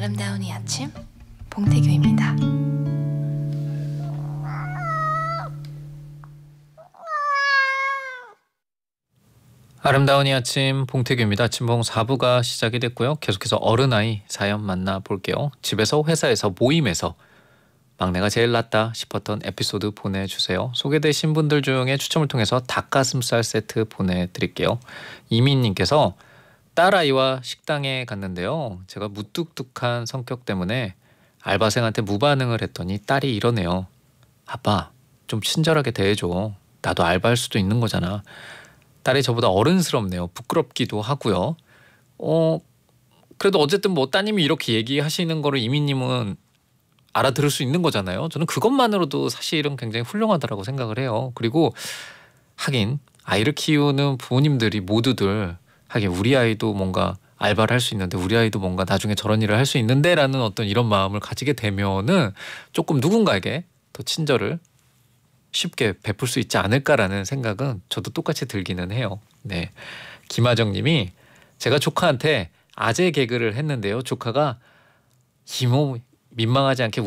아름다운 이 아침 봉태규입니다. 아름다운 이 아침 봉태규입니다. 아침봉 4부가 시작이 됐고요. 계속해서 어른아이 사연 만나볼게요. 집에서 회사에서 모임에서 막내가 제일 낫다 싶었던 에피소드 보내주세요. 소개되신 분들 중에 추첨을 통해서 닭가슴살 세트 보내드릴게요. 이민님께서 딸아이와 식당에 갔는데요. 제가 무뚝뚝한 성격 때문에 알바생한테 무반응을 했더니 딸이 이러네요. 아빠 좀 친절하게 대해줘. 나도 알바할 수도 있는 거잖아. 딸이 저보다 어른스럽네요. 부끄럽기도 하고요. 그래도 어쨌든 뭐 따님이 이렇게 얘기하시는 거를 이민님은 알아들을 수 있는 거잖아요. 저는 그것만으로도 사실은 굉장히 훌륭하다고 생각을 해요. 그리고 하긴 아이를 키우는 부모님들이 모두들 하긴 우리 아이도 뭔가 알바를 할 수 있는데 우리 아이도 뭔가 나중에 저런 일을 할 수 있는데 라는 어떤 이런 마음을 가지게 되면은 조금 누군가에게 더 친절을 쉽게 베풀 수 있지 않을까라는 생각은 저도 똑같이 들기는 해요. 네, 김하정 님이 제가 조카한테 아재 개그를 했는데요. 조카가 이모 민망하지 않게